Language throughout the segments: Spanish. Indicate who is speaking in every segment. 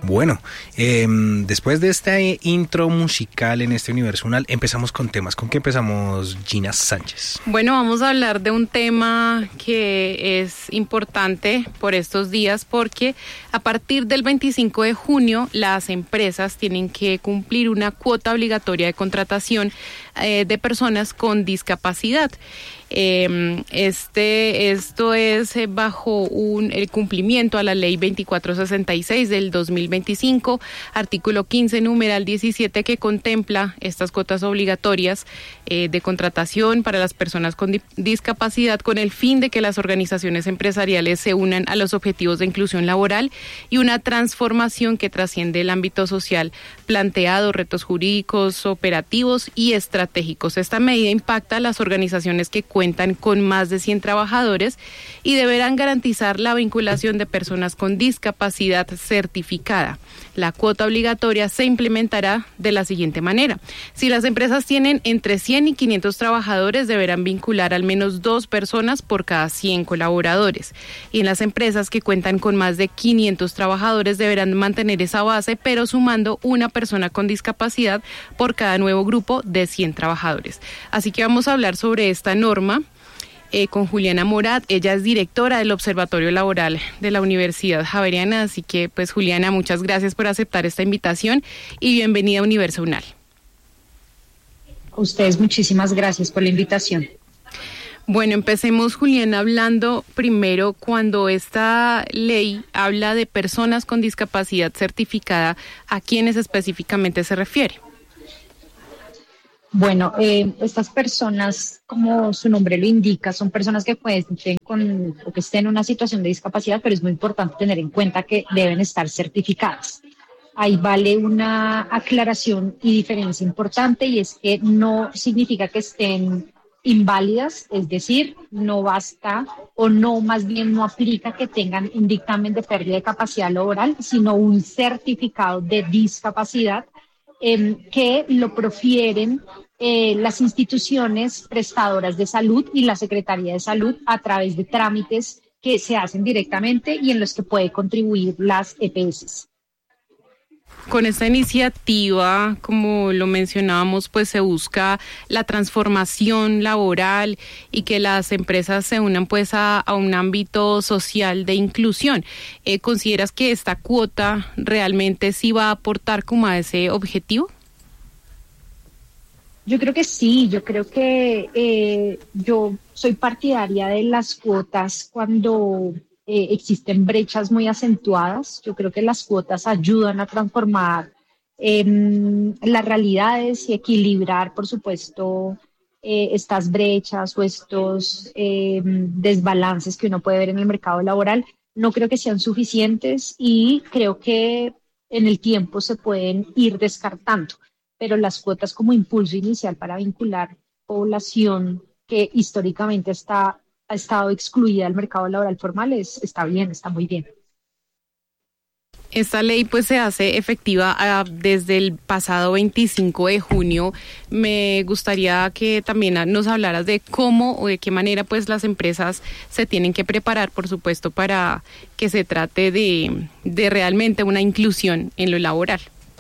Speaker 1: Bueno, después de este intro musical en este Universo Unal, empezamos con temas. ¿Con qué empezamos, Gina Sánchez?
Speaker 2: Bueno, vamos a hablar de un tema que es importante por estos días porque a partir del 25 de junio las empresas tienen que cumplir una cuota obligatoria de contratación de personas con discapacidad. Esto es bajo el cumplimiento a la ley 2466 del 2025, artículo 15, numeral 17, que contempla estas cuotas obligatorias de contratación para las personas con discapacidad con el fin de que las organizaciones empresariales se unan a los objetivos de inclusión laboral y una transformación que trasciende el ámbito social planteado, retos jurídicos, operativos y estratégicos. Esta medida impacta a las organizaciones que cuentan con más de 100 trabajadores y deberán garantizar la vinculación de personas con discapacidad certificada. La cuota obligatoria se implementará de la siguiente manera. Si las empresas tienen entre 100 y 500 trabajadores, deberán vincular al menos 2 personas por cada 100 colaboradores. Y en las empresas que cuentan con más de 500 trabajadores, deberán mantener esa base, pero sumando una persona con discapacidad por cada nuevo grupo de 100 trabajadores. Así que vamos a hablar sobre esta norma con Juliana Morat. Ella es directora del Observatorio Laboral de la Universidad Javeriana. Así que, pues, Juliana, muchas gracias por aceptar esta invitación y bienvenida a Universo Unal.
Speaker 3: A ustedes muchísimas gracias por la invitación.
Speaker 2: Bueno, empecemos, Juliana, hablando primero cuando esta ley habla de personas con discapacidad certificada, ¿a quiénes específicamente se refiere?
Speaker 3: Bueno, estas personas, como su nombre lo indica, son personas que cuenten con o que estén en una situación de discapacidad, pero es muy importante tener en cuenta que deben estar certificadas. Ahí vale una aclaración y diferencia importante, y es que no significa que estén inválidas, es decir, no basta o no, más bien no aplica que tengan un dictamen de pérdida de capacidad laboral, sino un certificado de discapacidad que lo profieren las instituciones prestadoras de salud y la Secretaría de Salud a través de trámites que se hacen directamente y en los que puede contribuir las EPS.
Speaker 2: Con esta iniciativa, como lo mencionábamos, pues se busca la transformación laboral y que las empresas se unan pues a un ámbito social de inclusión. ¿Consideras que esta cuota realmente sí va a aportar como a ese objetivo?
Speaker 3: Yo creo que sí, yo creo que yo soy partidaria de las cuotas cuando existen brechas muy acentuadas. Yo creo que las cuotas ayudan a transformar las realidades y equilibrar, por supuesto, estas brechas o estos desbalances que uno puede ver en el mercado laboral. No creo que sean suficientes y creo que en el tiempo se pueden ir descartando, pero las cuotas como impulso inicial para vincular población que históricamente ha estado excluida del mercado laboral formal está bien, está muy bien.
Speaker 2: Esta ley pues se hace efectiva desde el pasado 25 de junio. Me gustaría que también nos hablaras de cómo o de qué manera pues las empresas se tienen que preparar, por supuesto, para que se trate de realmente una inclusión en lo laboral.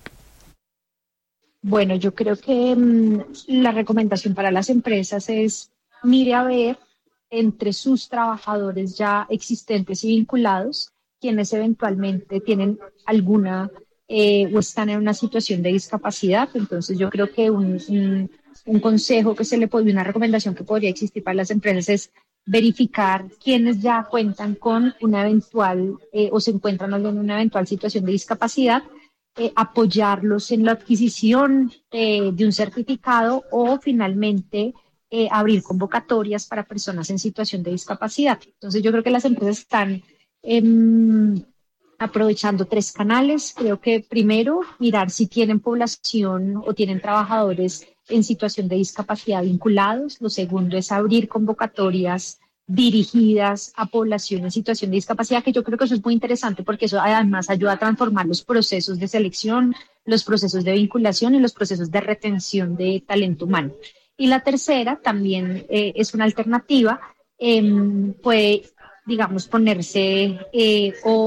Speaker 3: Bueno, yo creo que la recomendación para las empresas es mire a ver entre sus trabajadores ya existentes y vinculados, quienes eventualmente tienen alguna o están en una situación de discapacidad. Entonces yo creo que un consejo que se le puede, una recomendación que podría existir para las empresas es verificar quienes ya cuentan con una eventual o se encuentran en una eventual situación de discapacidad, apoyarlos en la adquisición de un certificado o finalmente abrir convocatorias para personas en situación de discapacidad. Entonces yo creo que las empresas están aprovechando 3 canales. Creo que primero, mirar si tienen población o tienen trabajadores en situación de discapacidad vinculados. Lo segundo es abrir convocatorias dirigidas a población en situación de discapacidad, que yo creo que eso es muy interesante porque eso además ayuda a transformar los procesos de selección, los procesos de vinculación y los procesos de retención de talento humano. Y la tercera también es una alternativa, puede, digamos, ponerse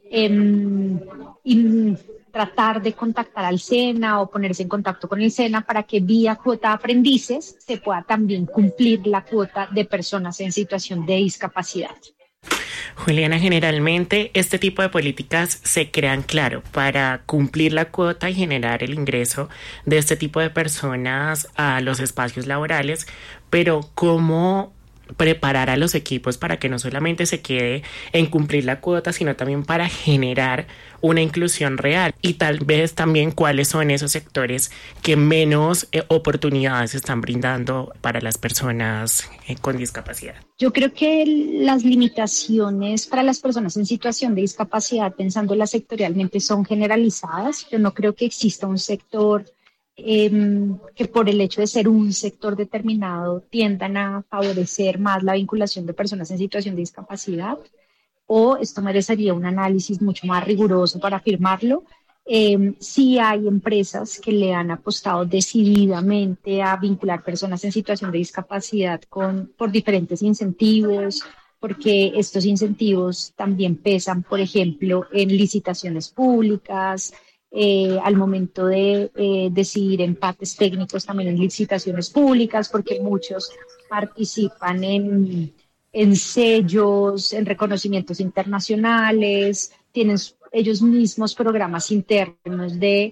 Speaker 3: y tratar de contactar al SENA o ponerse en contacto con el SENA para que vía cuota de aprendices se pueda también cumplir la cuota de personas en situación de discapacidad.
Speaker 4: Juliana, generalmente este tipo de políticas se crean, claro, para cumplir la cuota y generar el ingreso de este tipo de personas a los espacios laborales, pero ¿cómo preparar a los equipos para que no solamente se quede en cumplir la cuota, sino también para generar una inclusión real? Y tal vez también cuáles son esos sectores que menos oportunidades están brindando para las personas con discapacidad.
Speaker 3: Yo creo que las limitaciones para las personas en situación de discapacidad, pensándolas sectorialmente, son generalizadas. Yo no creo que exista un sector que por el hecho de ser un sector determinado tiendan a favorecer más la vinculación de personas en situación de discapacidad, o esto merecería un análisis mucho más riguroso para afirmarlo. Sí hay empresas que le han apostado decididamente a vincular personas en situación de discapacidad por diferentes incentivos, porque estos incentivos también pesan, por ejemplo, en licitaciones públicas, al momento de decidir empates técnicos también en licitaciones públicas, porque muchos participan en sellos, en reconocimientos internacionales, tienen ellos mismos programas internos de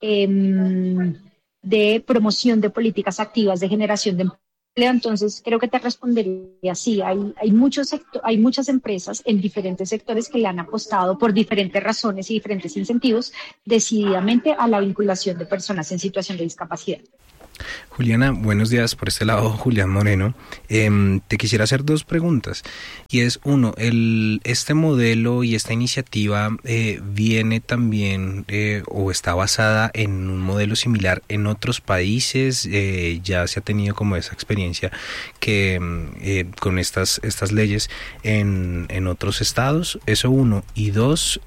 Speaker 3: promoción de políticas activas de generación de empleo. Entonces, creo que te respondería sí, hay muchas empresas en diferentes sectores que le han apostado por diferentes razones y diferentes incentivos decididamente a la vinculación de personas en situación de discapacidad.
Speaker 1: Juliana, buenos días, por este lado Julián Moreno. Te quisiera hacer dos preguntas, y es uno, este modelo y esta iniciativa viene también o está basada en un modelo similar en otros países. Ya se ha tenido como esa experiencia que con estas leyes en otros estados. Eso uno, y dos,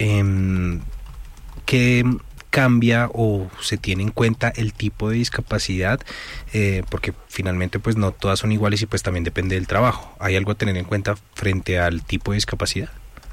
Speaker 1: ¿qué cambia o se tiene en cuenta el tipo de discapacidad? Porque finalmente pues no todas son iguales y pues también depende del trabajo. ¿Hay algo a tener en cuenta frente al tipo de discapacidad?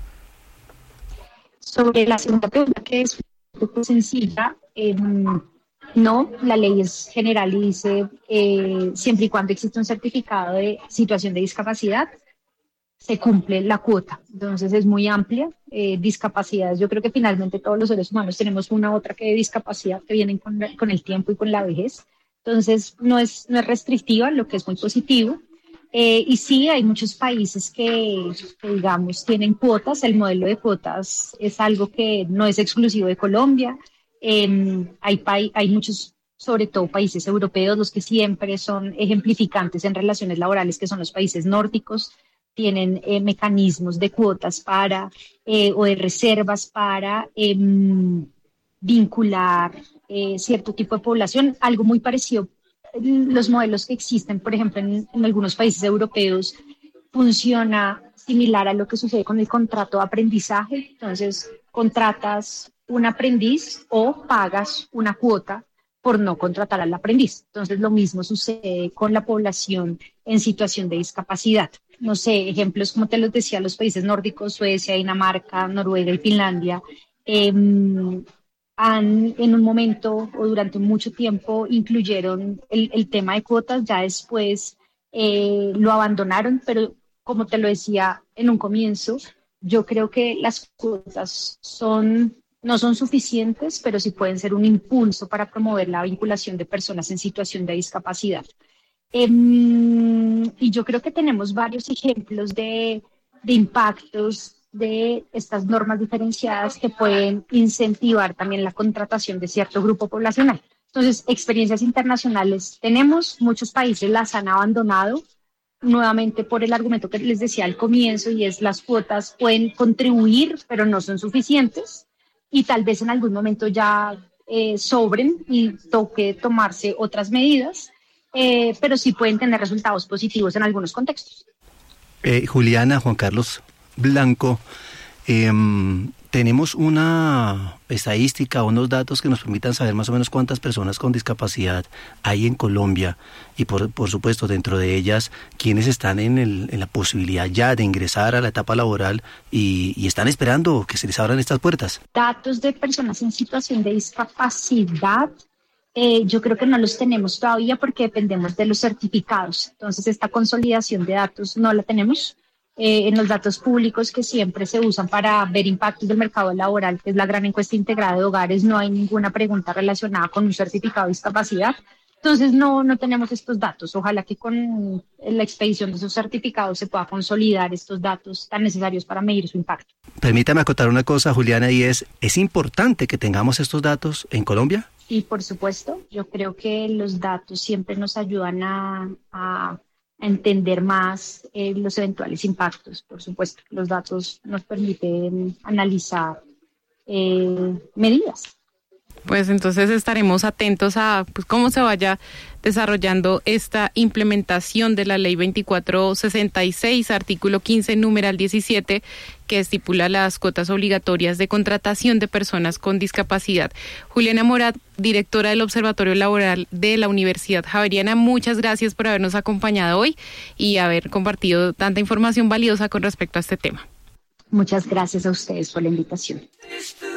Speaker 3: Sobre la segunda pregunta, que es un poco sencilla, no, la ley es general y dice siempre y cuando existe un certificado de situación de discapacidad, se cumple la cuota. Entonces es muy amplia. Discapacidades, yo creo que finalmente todos los seres humanos tenemos una u otra que de discapacidad que vienen con el tiempo y con la vejez. Entonces no es restrictiva, lo que es muy positivo. Y sí, hay muchos países que, digamos, tienen cuotas. El modelo de cuotas es algo que no es exclusivo de Colombia. Hay muchos, sobre todo países europeos, los que siempre son ejemplificantes en relaciones laborales, que son los países nórdicos. Tienen mecanismos de cuotas o de reservas para vincular cierto tipo de población. Algo muy parecido, los modelos que existen, por ejemplo, en algunos países europeos, funciona similar a lo que sucede con el contrato de aprendizaje. Entonces, contratas un aprendiz o pagas una cuota por no contratar al aprendiz. Entonces, lo mismo sucede con la población en situación de discapacidad. No sé, ejemplos como te los decía, los países nórdicos, Suecia, Dinamarca, Noruega y Finlandia, en un momento o durante mucho tiempo incluyeron el tema de cuotas, ya después lo abandonaron, pero como te lo decía en un comienzo, yo creo que las cuotas no son suficientes, pero sí pueden ser un impulso para promover la vinculación de personas en situación de discapacidad. Y yo creo que tenemos varios ejemplos de impactos de estas normas diferenciadas que pueden incentivar también la contratación de cierto grupo poblacional. Entonces, experiencias internacionales tenemos, muchos países las han abandonado, nuevamente por el argumento que les decía al comienzo, y es las cuotas pueden contribuir, pero no son suficientes, y tal vez en algún momento ya sobren y toque tomarse otras medidas. Pero sí pueden tener resultados positivos en algunos contextos.
Speaker 5: Juliana, Juan Carlos Blanco, ¿tenemos una estadística, unos datos que nos permitan saber más o menos cuántas personas con discapacidad hay en Colombia? Y por supuesto, dentro de ellas, ¿quiénes están en la posibilidad ya de ingresar a la etapa laboral y están esperando que se les abran estas puertas?
Speaker 3: Datos de personas en situación de discapacidad, yo creo que no los tenemos todavía porque dependemos de los certificados. Entonces, esta consolidación de datos no la tenemos. En los datos públicos que siempre se usan para ver impactos del mercado laboral, que es la gran encuesta integrada de hogares, no hay ninguna pregunta relacionada con un certificado de discapacidad. Entonces no tenemos estos datos. Ojalá que con la expedición de esos certificados se pueda consolidar estos datos tan necesarios para medir su impacto.
Speaker 5: Permítame acotar una cosa, Juliana, y ¿es importante que tengamos estos datos en Colombia?
Speaker 3: Y por supuesto, yo creo que los datos siempre nos ayudan a entender más los eventuales impactos. Por supuesto, los datos nos permiten analizar medidas.
Speaker 2: Pues entonces estaremos atentos a cómo se vaya desarrollando esta implementación de la Ley 2466, artículo 15, numeral 17, que estipula las cuotas obligatorias de contratación de personas con discapacidad. Juliana Morat, directora del Observatorio Laboral de la Universidad Javeriana, muchas gracias por habernos acompañado hoy y haber compartido tanta información valiosa con respecto a este tema.
Speaker 3: Muchas gracias a ustedes por la invitación.